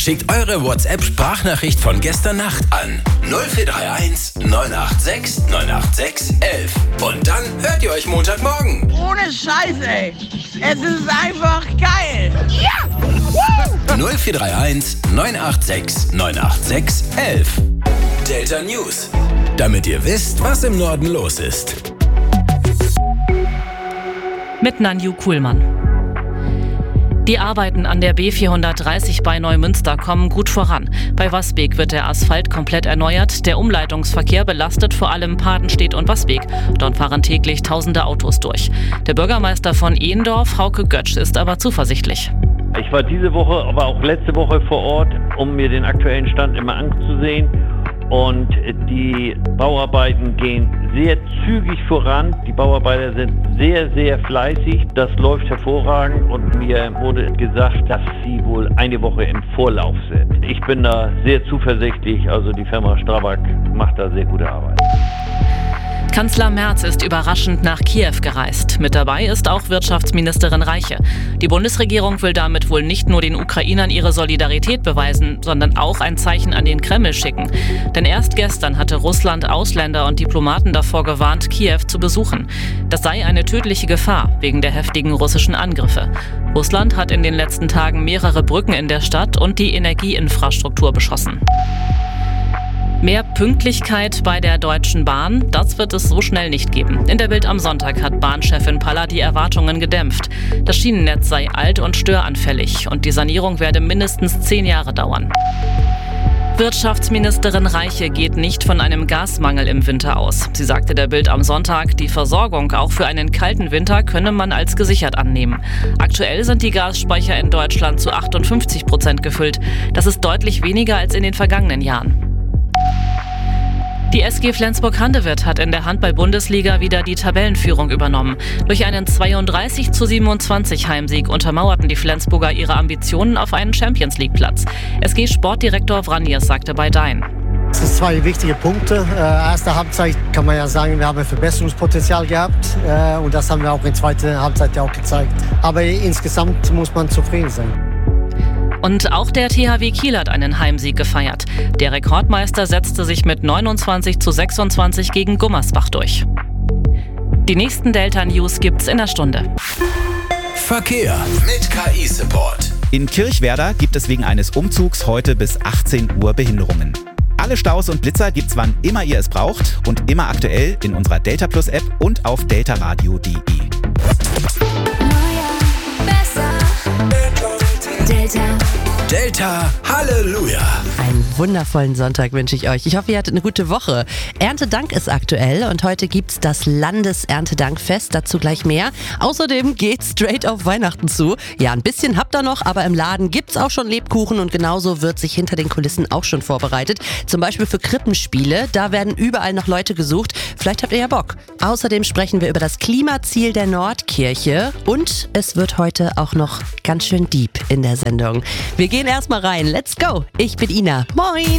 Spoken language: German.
schickt eure WhatsApp-Sprachnachricht von gestern Nacht an 0431 986 986 11. Und dann hört ihr euch Montagmorgen. Ohne Scheiß, ey. Es ist einfach geil. Ja! 0431 986 986 11. Delta News. Damit ihr wisst, was im Norden los ist. Mit Nanju Kuhlmann. Die Arbeiten an der B430 bei Neumünster kommen gut voran. Bei Wasbeek wird der Asphalt komplett erneuert. Der Umleitungsverkehr belastet vor allem Padenstedt und Wasbeek. Dort fahren täglich tausende Autos durch. Der Bürgermeister von Ehendorf, Hauke Götsch, ist aber zuversichtlich. Ich war diese Woche, aber auch letzte Woche vor Ort, um mir den aktuellen Stand immer anzusehen. Und die Bauarbeiten gehen sehr zügig voran. Die Bauarbeiter sind sehr, sehr fleißig. Das läuft hervorragend und mir wurde gesagt, dass sie wohl eine Woche im Vorlauf sind. Ich bin da sehr zuversichtlich. Also die Firma Strabag macht da sehr gute Arbeit. Kanzler Merz ist überraschend nach Kiew gereist. Mit dabei ist auch Wirtschaftsministerin Reiche. Die Bundesregierung will damit wohl nicht nur den Ukrainern ihre Solidarität beweisen, sondern auch ein Zeichen an den Kreml schicken. Denn erst gestern hatte Russland Ausländer und Diplomaten davor gewarnt, Kiew zu besuchen. Das sei eine tödliche Gefahr wegen der heftigen russischen Angriffe. Russland hat in den letzten Tagen mehrere Brücken in der Stadt und die Energieinfrastruktur beschossen. Mehr Pünktlichkeit bei der Deutschen Bahn, das wird es so schnell nicht geben. In der Bild am Sonntag hat Bahnchefin Palla die Erwartungen gedämpft. Das Schienennetz sei alt und störanfällig und die Sanierung werde mindestens 10 Jahre dauern. Wirtschaftsministerin Reiche geht nicht von einem Gasmangel im Winter aus. Sie sagte der Bild am Sonntag, die Versorgung auch für einen kalten Winter könne man als gesichert annehmen. Aktuell sind die Gasspeicher in Deutschland zu 58% gefüllt. Das ist deutlich weniger als in den vergangenen Jahren. Die SG Flensburg-Handewitt hat in der Handball-Bundesliga wieder die Tabellenführung übernommen. Durch einen 32:27 Heimsieg untermauerten die Flensburger ihre Ambitionen auf einen Champions-League-Platz. SG-Sportdirektor Vraniers sagte bei Dein. Es sind 2 wichtige Punkte. Erste Halbzeit kann man ja sagen, wir haben Verbesserungspotenzial gehabt. Und das haben wir auch in zweiter Halbzeit ja auch gezeigt. Aber insgesamt muss man zufrieden sein. Und auch der THW Kiel hat einen Heimsieg gefeiert. Der Rekordmeister setzte sich mit 29:26 gegen Gummersbach durch. Die nächsten Delta News gibt's in der Stunde. Verkehr mit KI-Support. In Kirchwerder gibt es wegen eines Umzugs heute bis 18 Uhr Behinderungen. Alle Staus und Blitzer gibt's wann immer ihr es braucht und immer aktuell in unserer Delta Plus App und auf deltaradio.de. Delta Halleluja! Einen wundervollen Sonntag wünsche ich euch. Ich hoffe, ihr hattet eine gute Woche. Erntedank ist aktuell und heute gibt's das Landeserntedankfest. Dazu gleich mehr. Außerdem geht's straight auf Weihnachten zu. Ja, ein bisschen habt ihr noch, aber im Laden gibt's auch schon Lebkuchen und genauso wird sich hinter den Kulissen auch schon vorbereitet. Zum Beispiel für Krippenspiele. Da werden überall noch Leute gesucht. Vielleicht habt ihr ja Bock. Außerdem sprechen wir über das Klimaziel der Nordkirche und es wird heute auch noch ganz schön deep in der Sendung. Wir gehen erstmal rein. Let's go. Ich bin Ina. Moin.